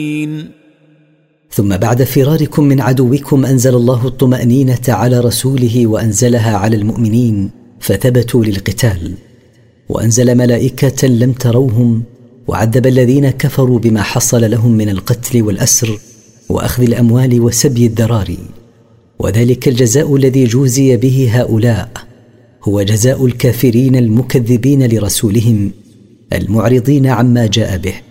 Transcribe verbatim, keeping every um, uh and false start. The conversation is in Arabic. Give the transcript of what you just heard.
ثم بعد فراركم من عدوكم أنزل الله الطمأنينة على رسوله وأنزلها على المؤمنين فثبتوا للقتال، وأنزل ملائكة لم تروهم، وعذب الذين كفروا بما حصل لهم من القتل والأسر وأخذ الأموال وسبي الذراري. وذلك الجزاء الذي جوزي به هؤلاء هو جزاء الكافرين المكذبين لرسولهم المعرضين عما جاء به.